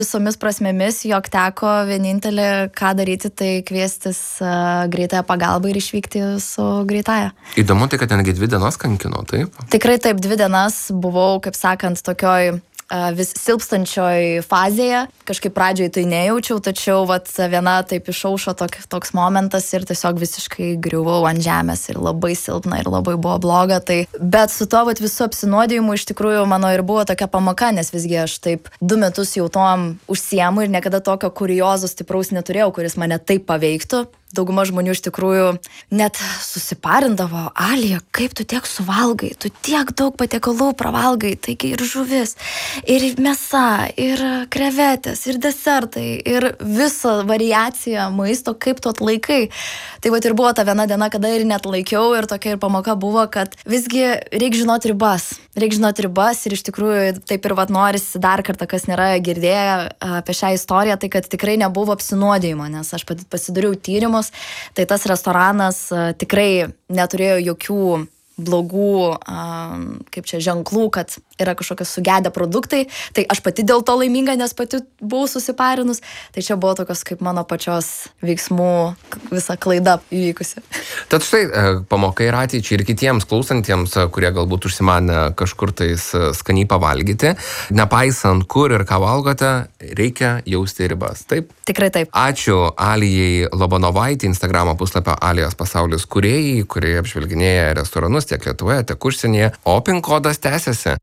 visomis prasmėmis, jog teko vienintelį, ką daryti, tai kviestis greitąją pagalbą ir išvykti su greitąja. Įdomu tai, kad netgi 2 dienas kankino, taip? Tikrai taip, 2 dienas buvau, kaip sakant, tokioj vis silpstančioj fazėje. Kažkaip pradžioj tai nejaučiau, tačiau viena taip išaušo toks momentas ir tiesiog visiškai griuvau ant žemės ir labai silpna ir labai buvo bloga. Bet su to visų apsinuodijimu iš tikrųjų mano ir buvo tokia pamoka, nes visgi aš taip 2 metus jau tom užsiemu ir niekada tokio kuriozo stipraus neturėjau, kuris mane taip paveiktų. Dauguma žmonių iš tikrųjų net susiparindavo, Alija, kaip tu tiek suvalgai, tu tiek daug patiekalų pravalgai, taigi ir žuvis, ir mėsa, ir krevetės, ir desertai, ir visa variacija maisto, kaip tu atlaikai. Tai ir buvo ta viena diena, kada ir net laikiau ir tokia ir pamoka buvo, kad visgi reikia žinoti ribas. Ir iš tikrųjų taip ir norisi dar kartą, kas nėra girdėję apie šią istoriją, tai kad tikrai nebuvo apsinuodijimo, nes aš pasidariau tyrimus. Tai tas restoranas tikrai neturėjo jokių blogų, ženklų, kad yra kažkokie sugedę produktai. Tai aš pati dėl to laiminga, nes pati buvau susiparinus. Tai čia buvo tokios kaip mano pačios veiksmų visa klaida įvykusi. Tad štai pamoka ir ateičiai ir kitiems klausantiems, kurie galbūt užsimanė kažkur tais skaniai pavalgyti. Nepaisant kur ir ką valgote, reikia jausti ribas. Taip? Tikrai taip. Ačiū Alijai Lobonovaitei, Instagramo puslapio Alijos pasaulis kūrėjai, kurie apžvelginėja restoranus tiek Lietuvoje, tiek užsienyje, o PIN kodas tęsiasi.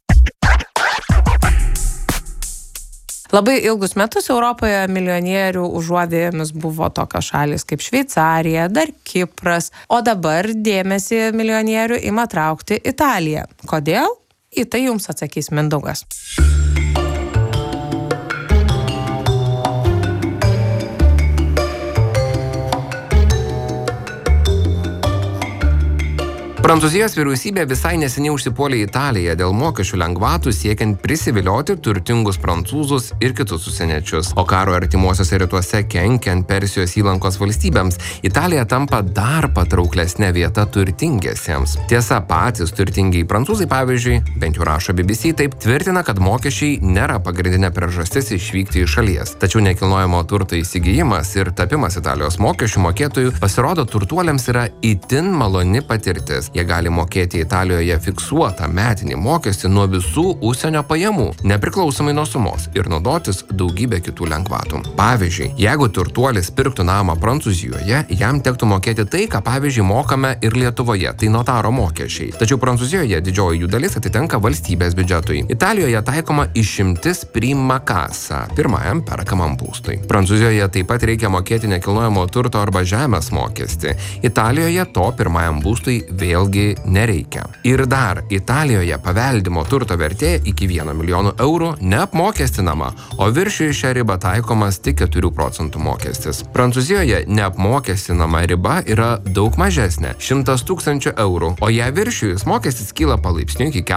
Labai ilgus metus Europoje milijonierių užuovėjomis buvo tokios šalys kaip Šveicarija, dar Kipras, o dabar dėmesį milijonierių ima traukti Italija. Kodėl? Į tai jums atsakys Mindaugas. Prancūzijos vyriausybė visai neseniai užsipuolė Italiją dėl mokesčių lengvatų siekiant prisivilioti turtingus prancūzus ir kitus užsieniečius. O karo artimuosiuose rytuose kenkiant Persijos įlankos valstybėms, Italija tampa dar patrauklesnė vieta turtingiesiems. Tiesa, patys turtingiai prancūzai, pavyzdžiui, bent jau rašo BBC, taip tvirtina, kad mokesčiai nėra pagrindinė priežastis išvykti iš šalies. Tačiau nekilnojamo turto įsigijimas ir tapimas Italijos mokesčių mokėtojų pasirodo turtuoliams yra itin maloni patirtis. Jie gali mokėti Italijoje fiksuotą metinį mokestį nuo visų užsienio pajamų, nepriklausomai nuo sumos, ir naudotis daugybę kitų lengvatų. Pavyzdžiui, jeigu turtuolis pirktų namą Prancūzijoje, jam tektų mokėti tai, ką pavyzdžiui mokame ir Lietuvoje, tai notaro mokesčiai. Tačiau Prancūzijoje didžioji jų dalis atitenka valstybės biudžetui. Italijoje taikoma išimtis prima casa, pirmajam perkamam būstui. Prancūzijoje taip pat reikia mokėti nekilnojamo turto arba žemės mokestį. Italijoje to pirmajam būstui vėlgi nereikia. Ir dar, Italijoje paveldimo turto vertė iki 1 milijono eurų neapmokestinama, o viršijus šią ribą taikomas tik 4 procentų mokestis. Prancūzijoje neapmokestinama riba yra daug mažesnė – 100 000 eurų, o ją viršijus mokestis kyla palaipsniui iki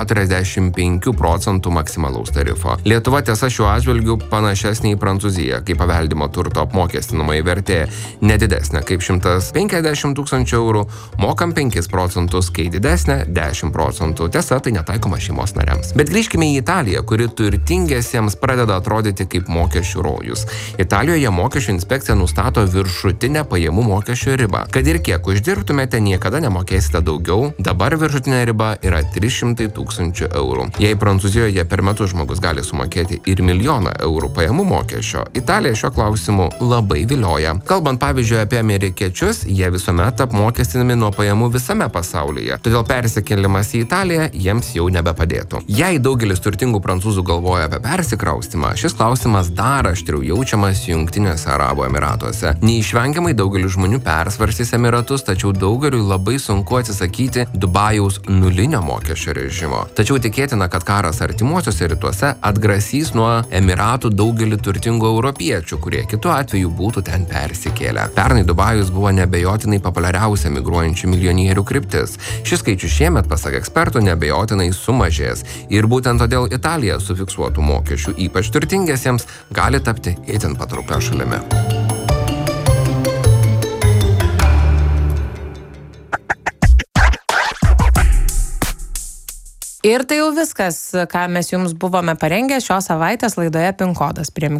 45 procentų maksimalaus tarifo. Lietuva tiesa šiuo atžvilgiu panašesnė į Prancūziją, kai paveldimo turto apmokestinamoji vertė nedidesnė kaip 150 000 eurų, mokam 5 procentus, kai didesnė 10 procentų. Tiesa, tai netaikoma šeimos nariams. Bet grįžkime į Italiją, kuri turtingiesiems pradeda atrodyti kaip mokesčių rojus. Italijoje mokesčių inspekcija nustato viršutinę pajamų mokesčio ribą. Kad ir kiek uždirbtumėte, niekada nemokėsite daugiau. Dabar viršutinė riba yra 300 000 eurų. Jei Prancūzijoje per metus žmogus gali sumokėti ir 1 milijoną eurų pajamų mokesčio, Italija šiuo klausimu labai vilioja. Kalbant pavyzdžiui apie amerikiečius, jie visuomet apmokestinami nuo pajamų visame pasaulyje. Todėl persikėlimas į Italiją jiems jau nebepadėtų. Jei daugelis turtingų prancūzų galvoja apie persikraustymą, šis klausimas dar aštriau jaučiamas Jungtiniuose Arabų Emyratuose. Neišvengiamai daugelis žmonių persvarstys Emiratus, tačiau daugeliui labai sunku atsisakyti Dubajaus nulinio mokesčio režimo. Tačiau tikėtina, kad karas artimuosiuose rytuose atgrasys nuo Emiratų daugelį turtingų europiečių, kurie kitu atveju būtų ten persikėlę. Pernai Dubajus buvo nebejotinai populiariausia migruojančių milijonierių kryptis. Šis skaičius šiemet, pasak ekspertų, nebejotinai sumažės. Ir būtent todėl Italija su fiksuotų mokesčių, ypač turtingiesiems, gali tapti itin patrauklia šalimi. Ir tai jau viskas, ką mes jums buvome parengę šios savaitės laidoje Pin kodas. Prie